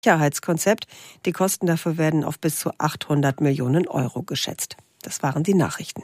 Sicherheitskonzept. Die Kosten dafür werden auf bis zu 800 Millionen Euro geschätzt. Das waren die Nachrichten.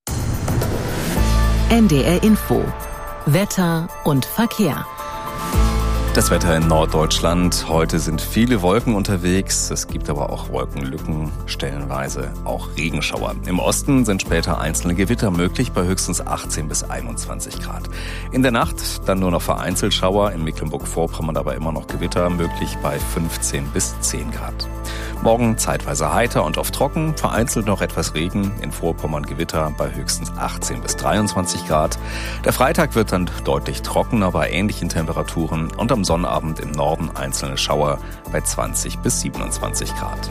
NDR Info. Wetter und Verkehr. Das Wetter in Norddeutschland. Heute sind viele Wolken unterwegs. Es gibt aber auch Wolkenlücken, stellenweise auch Regenschauer. Im Osten sind später einzelne Gewitter möglich bei höchstens 18 bis 21 Grad. In der Nacht dann nur noch vereinzelt Schauer. In Mecklenburg-Vorpommern aber immer noch Gewitter möglich bei 15 bis 10 Grad. Morgen zeitweise heiter und oft trocken, vereinzelt noch etwas Regen. In Vorpommern Gewitter bei höchstens 18 bis 23 Grad. Der Freitag wird dann deutlich trockener bei ähnlichen Temperaturen und am Sonnabend im Norden einzelne Schauer bei 20 bis 27 Grad.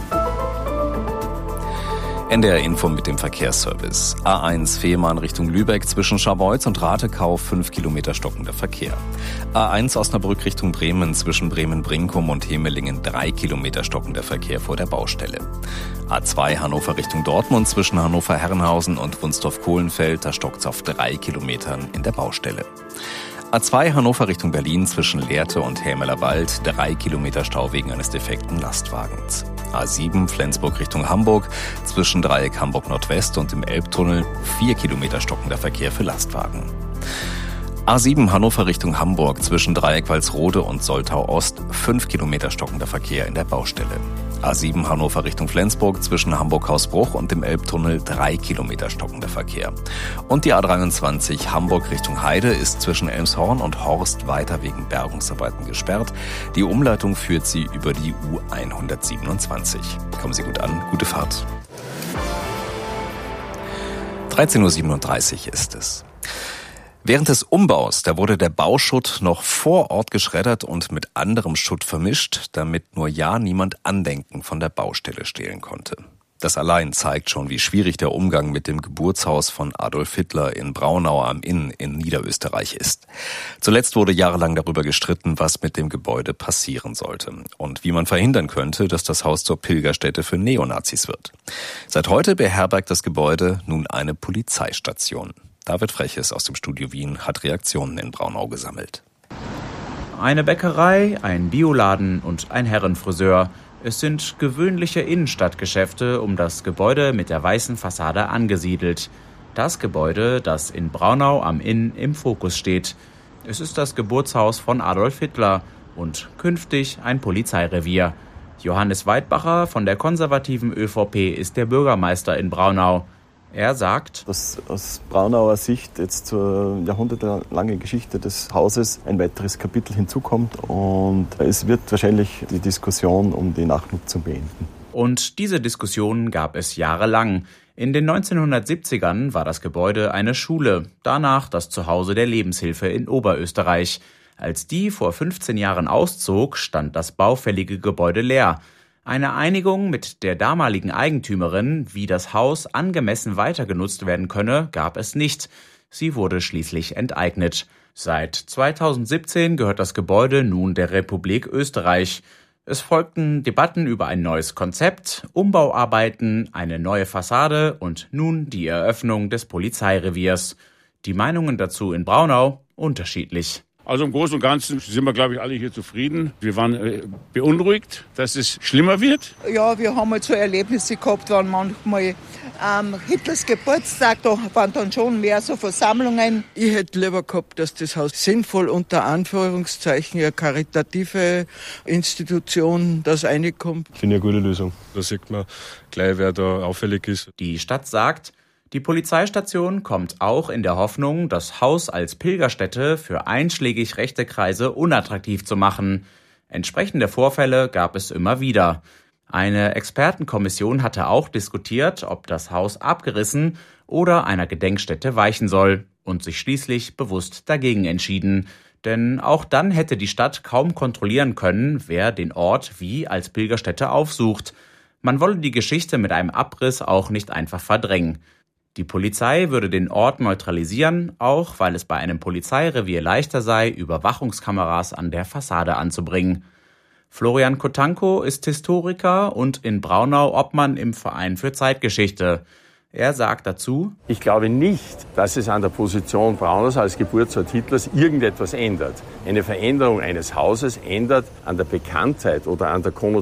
NDR Info mit dem Verkehrsservice. A1 Fehmarn Richtung Lübeck zwischen Scharbeutz und Ratekau 5 Kilometer stockender Verkehr. A1 Osnabrück Richtung Bremen zwischen Bremen-Brinkum und Hemelingen 3 Kilometer stockender Verkehr vor der Baustelle. A2 Hannover Richtung Dortmund zwischen Hannover-Herrenhausen und Wunstorf-Kohlenfeld, da stockt's auf 3 Kilometern in der Baustelle. A2 Hannover Richtung Berlin zwischen Lehrte und Hämelerwald 3 Kilometer Stau wegen eines defekten Lastwagens. A7 Flensburg Richtung Hamburg zwischen Dreieck Hamburg Nordwest und dem Elbtunnel 4 Kilometer stockender Verkehr für Lastwagen. A7 Hannover Richtung Hamburg zwischen Dreieck Walsrode und Soltau Ost 5 Kilometer stockender Verkehr in der Baustelle. A7 Hannover Richtung Flensburg zwischen Hamburg-Hausbruch und dem Elbtunnel 3 Kilometer stockender Verkehr. Und die A23 Hamburg Richtung Heide ist zwischen Elmshorn und Horst weiter wegen Bergungsarbeiten gesperrt. Die Umleitung führt sie über die U127. Kommen Sie gut an, gute Fahrt. 13.37 Uhr ist es. Während des Umbaus, da wurde der Bauschutt noch vor Ort geschreddert und mit anderem Schutt vermischt, damit nur ja niemand Andenken von der Baustelle stehlen konnte. Das allein zeigt schon, wie schwierig der Umgang mit dem Geburtshaus von Adolf Hitler in Braunau am Inn in Niederösterreich ist. Zuletzt wurde jahrelang darüber gestritten, was mit dem Gebäude passieren sollte und wie man verhindern könnte, dass das Haus zur Pilgerstätte für Neonazis wird. Seit heute beherbergt das Gebäude nun eine Polizeistation. David Freches aus dem Studio Wien hat Reaktionen in Braunau gesammelt. Eine Bäckerei, ein Bioladen und ein Herrenfriseur. Es sind gewöhnliche Innenstadtgeschäfte um das Gebäude mit der weißen Fassade angesiedelt. Das Gebäude, das in Braunau am Inn im Fokus steht. Es ist das Geburtshaus von Adolf Hitler und künftig ein Polizeirevier. Johannes Weidbacher von der konservativen ÖVP ist der Bürgermeister in Braunau. Er sagt, dass aus Braunauer Sicht jetzt zur jahrhundertelangen Geschichte des Hauses ein weiteres Kapitel hinzukommt und es wird wahrscheinlich die Diskussion um die Nachnutzung beenden. Und diese Diskussion gab es jahrelang. In den 1970ern war das Gebäude eine Schule, danach das Zuhause der Lebenshilfe in Oberösterreich. Als die vor 15 Jahren auszog, stand das baufällige Gebäude leer. Eine Einigung mit der damaligen Eigentümerin, wie das Haus angemessen weiter genutzt werden könne, gab es nicht. Sie wurde schließlich enteignet. Seit 2017 gehört das Gebäude nun der Republik Österreich. Es folgten Debatten über ein neues Konzept, Umbauarbeiten, eine neue Fassade und nun die Eröffnung des Polizeireviers. Die Meinungen dazu in Braunau unterschiedlich. Also im Großen und Ganzen sind wir, glaube ich, alle hier zufrieden. Wir waren beunruhigt, dass es schlimmer wird. Ja, wir haben halt so Erlebnisse gehabt, waren manchmal Hitlers Geburtstag, da waren dann schon mehr so Versammlungen. Ich hätte lieber gehabt, dass das Haus sinnvoll unter Anführungszeichen eine karitative Institution das reinkommt. Finde ich eine gute Lösung. Da sieht man gleich, wer da auffällig ist. Die Stadt sagt, die Polizeistation kommt auch in der Hoffnung, das Haus als Pilgerstätte für einschlägig rechte Kreise unattraktiv zu machen. Entsprechende Vorfälle gab es immer wieder. Eine Expertenkommission hatte auch diskutiert, ob das Haus abgerissen oder einer Gedenkstätte weichen soll und sich schließlich bewusst dagegen entschieden. Denn auch dann hätte die Stadt kaum kontrollieren können, wer den Ort wie als Pilgerstätte aufsucht. Man wolle die Geschichte mit einem Abriss auch nicht einfach verdrängen. Die Polizei würde den Ort neutralisieren, auch weil es bei einem Polizeirevier leichter sei, Überwachungskameras an der Fassade anzubringen. Florian Kotanko ist Historiker und in Braunau Obmann im Verein für Zeitgeschichte. Er sagt dazu: Ich glaube nicht, dass es an der Position Braunaus als Geburtsort Hitlers irgendetwas ändert. Eine Veränderung eines Hauses ändert an der Bekanntheit oder an der Konnotation